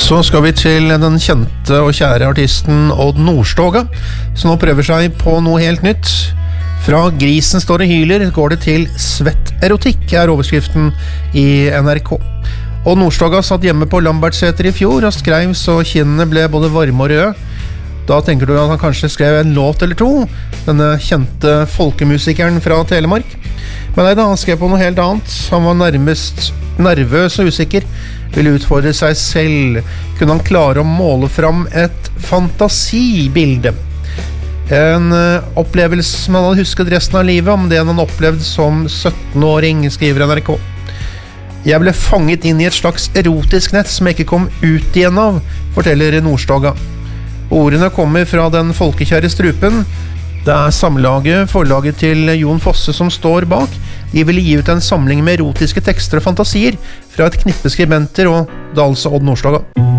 Så skal vi til den kjente og kjære artisten Odd Nordstoga, som nå prøver seg på noe helt nytt. Fra grisen står og hyler, går det til svett erotikk, er overskriften i NRK. Odd Nordstoga satt hjemme på Lambertseter i fjor og skrev så kinnene ble både varme og røde. Da tenker du at han kanskje skrev en låt eller to, denne kjente folkemusikeren fra Telemark. Men nei da, han skrev på noe helt annet. Han var nærmest nervøs og usikker, ville utfordre seg selv. Kunne han klare å måle fram et fantasibilde? En opplevelse som han hadde husket resten av livet, om det han opplevde som 17-åring, skriver NRK. Jeg ble fanget inn i et slags erotisk nett som jeg ikke kom ut igjen av, forteller Nordstoga. Ordene kommer fra den folkekjære strupen. Det er samlaget, forlaget til Jon Fosse, som står bak. De ville gi ut en samling med erotiske tekster og fantasier fra et knippe skribenter, og det er altså Odd Nordstoga.